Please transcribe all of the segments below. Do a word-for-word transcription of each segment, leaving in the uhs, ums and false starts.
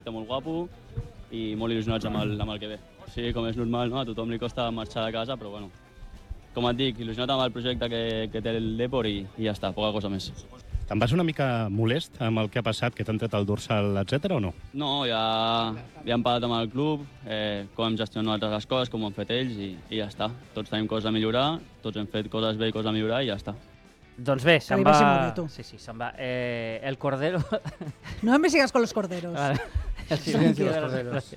Està molt guapo i molt il·lusionats amb el, amb el que ve. Sí, com és normal, no? A tothom li costa marxar de casa, però bueno, com et dic, il·lusionat amb el projecte que, que té el Depor i, i ja està, poca cosa més. Te'n vas una mica molest amb el que ha passat, que t'han tret el dorsal, etcètera, o no? No, ja, ja hem parlat amb el club, eh, com hem gestionat les coses, com ho han fet ells i, i ja està. Tots tenim coses a millorar, tots hem fet coses bé i coses a millorar i ja està. Doncs bé, se'n va... va... Sí, sí, se'n va. Eh, el Cordero... No me sigas con los corderos. Vale. El silencio de los corderos.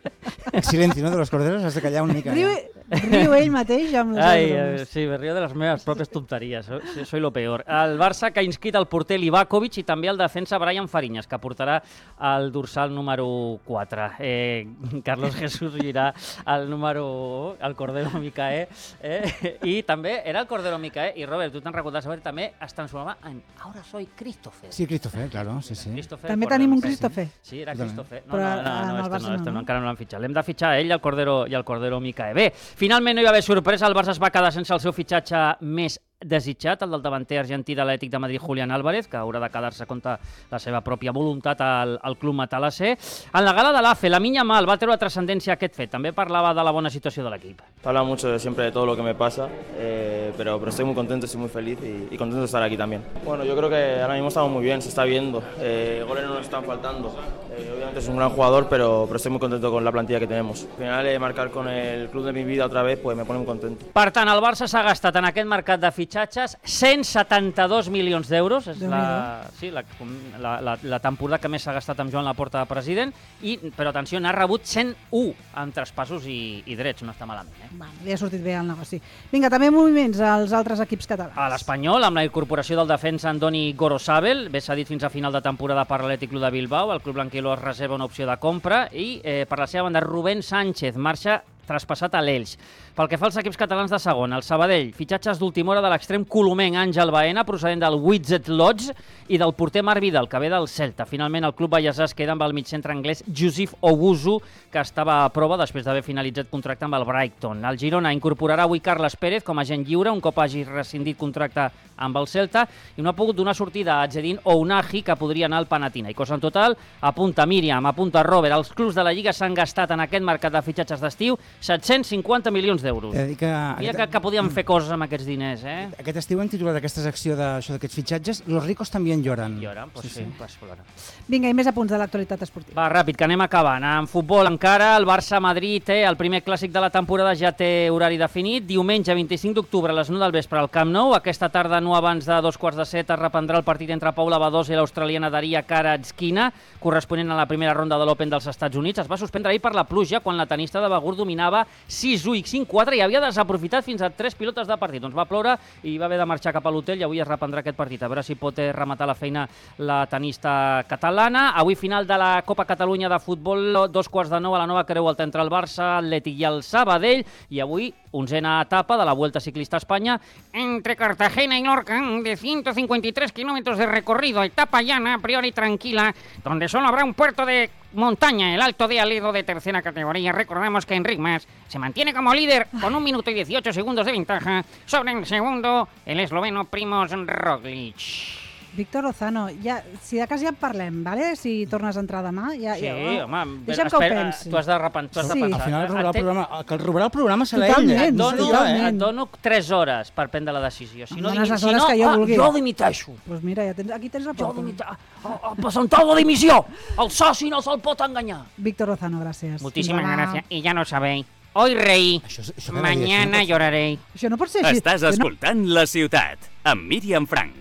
El silencio, no, de los corderos, has de callar una mica. Riu, riu ell mateix amb les Ai, bromes. eh, sí, me río de les meves pròpies tonteries. Soy, soy lo peor. El Barça que ha inscrit el porter Livakovic i també el defensa Brian Fariñas, que portarà el dorsal número quatre. Eh, Carlos Jesús dirà el número... el Cordero Micaé. Eh? I també era el Cordero Micaé. I Robert, tu te'n recordes, també es transformava en Ahora soy Christopher. Sí, Christopher, claro, sí, sí. Christopher També Cordero tenim un Micaé. Christopher. Sí, era Christopher. No, Però no, no, en no, el este Barça no, este no, no, no? encara no l'han fitxat. L'hem de fitxar ell i el Cordero, i el Cordero Micaé. Bé, finalment no hi va haver sorpresa, el Barça es va quedar sense el seu fitxatge més desitjat, el del davanter argentí de l'Atlètic de Madrid, Julián Álvarez, que haurà de quedar-se contra la seva pròpia voluntat al, al club matalassé. En la gala de l'A F E, Lamine Yamal va treure trascendència a aquest fet. També parlava de la bona situació de l'equip. Habla mucho de siempre de todo lo que me pasa, eh, pero, pero estoy muy contento, estoy muy feliz y, y contento de estar aquí también. Bueno, yo creo que ahora mismo estamos muy bien, se está viendo, eh, goles no nos están faltando. Eh, obviamente es un gran jugador, pero, pero estoy muy contento con la plantilla que tenemos. Al final, eh, marcar con el club de mi vida otra vez, pues me pone muy contento. Per tant, el Barça s'ha gastat en aquest mercat de fitxatges cent setanta-dos milions d'euros. És la, sí, la, la, la, la temporada que més s'ha gastat amb Joan Laporta de president, i, però atenció, n'ha rebut cent u en traspassos i, i drets, no està malament. Eh? Bueno, li ha sortit bé el negoci. Vinga, també moviments als altres equips catalans. A l'Espanyol, amb la incorporació del defensa Andoni Gorosabel, bé s'ha dit fins a final de temporada per l'Atlètic Club de Bilbao, el club blanquiló es reserva una opció de compra, i eh, per la seva banda Rubén Sánchez marxa traspassat a l'Elx. Pel que fa als equips catalans de segona, el Sabadell, fitxatges d'última hora de l'extrem colomenc Àngel Baena, procedent del Wizard Lodge, i del porter Marc Vidal, que ve del Celta. Finalment, el club ballesà es queda amb el migcentre anglès Joseph Owusu, que estava a prova després d'haver finalitzat contracte amb el Brighton. El Girona incorporarà avui Carles Pérez com a agent lliure, un cop hagi rescindit contracte amb el Celta, i no ha pogut donar sortida a Zedin Ounahi, que podria anar al Panathinaikos. En total, apunta Míriam, apunta Robert, els clubs de la Lliga s'han gastat en aquest mercat de fitxatges d'estiu set-cents cinquanta milions d'euros. Que, Mira que, que podíem fer coses amb aquests diners, eh? Aquest estiu hem titulat aquesta secció d'aquests fitxatges Los ricos también lloran. Lloran, doncs sí, sí. sí. Pues, bueno. Vinga, i més apunts de l'actualitat esportiva. Va, ràpid, que anem acabant. En futbol encara, el Barça-Madrid, eh, el primer clàssic de la temporada ja té horari definit. Diumenge, vint-i-cinc d'octubre, a les nou del vespre, al Camp Nou. Aquesta tarda, no abans de dos quarts de set, es reprendrà el partit entre Paula Badosa i l'australiana Daria Karatskina, corresponent a la primera ronda de l'Open dels Estats Units. Es va suspendre ahir per la pluja, quan la tenista de Begur dominava sis u i cinc quatre i havia desaprofitat fins a tres pilotes de partit. Doncs va ploure i va haver de marxar cap a l'hotel i avui es reprendrà aquest partit. A veure si pot rematar la feina la tenista catalana. Avui final de la Copa Catalunya de futbol, dos quarts de nou a la Nova Creu Alta entre el Barça, l'Atlètic i el Sabadell. I avui, onzena etapa de la Vuelta Ciclista a Espanya entre Cartagena y Lorca, de ciento cincuenta y tres kilómetros de recorrido, etapa llana, a priori tranquila, donde solo habrá un puerto de montaña, el Alto de Aledo de tercera categoría. Recordamos que Enric Mas se mantiene como líder con un minuto y dieciocho segundos de ventaja sobre el segundo, el esloveno Primož Roglič. Víctor Lozano, ja, si de cas ja en parlem, vale? Si tornes a entrar demà. Ja, sí, ja, home, deixa'm que ho espera, pensi. tu has de repentar. Sí. Al final el robarà el programa, el que el robarà el programa serà ell. Totalment, Et dono, totalment. et dono tres hores per prendre la decisió. Si no, Em dones dimi- les si hores no que jo ah, vulgui. jo dimiteixo. Doncs pues mira, ja tens, aquí tens la Jo porta. dimiteixo. El presentar la dimissió. El soci no se'l pot enganyar. Víctor Lozano, gràcies. Muchísimas Fins demà. gracias. Y ya lo sabéis. Hoy reí, Això, això cada dia, mañana això no pot- lloraré. Això no pot ser així. Estàs Jo no- escoltant La Ciutat, amb Míriam Frank.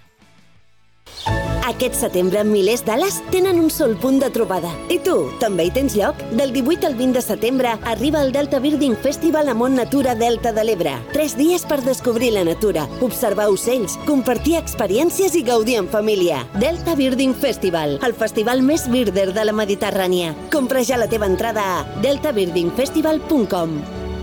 Aquest setembre, milers d'ales tenen un sol punt de trobada. I tu, també hi tens lloc? Del divuit al vint de setembre arriba el Delta Birding Festival a Mont Natura Delta de l'Ebre. Tres dies per descobrir la natura, observar ocells, compartir experiències i gaudir en família. Delta Birding Festival, el festival més birder de la Mediterrània. Compra ja la teva entrada a delta birding festival punt com.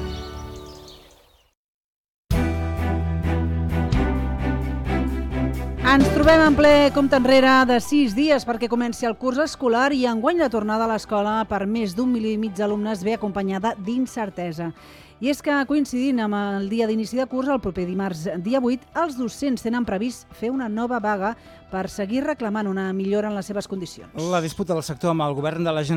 Ens trobem en ple compte enrere de sis dies perquè comenci el curs escolar i enguany la tornada a l'escola per més d'un milió i mig d'alumnes ve acompanyada d'incertesa. I és que, coincidint amb el dia d'inici de curs, el proper dimarts, dia vuit, els docents tenen previst fer una nova vaga per seguir reclamant una millora en les seves condicions. La disputa del sector amb el govern de la Generalitat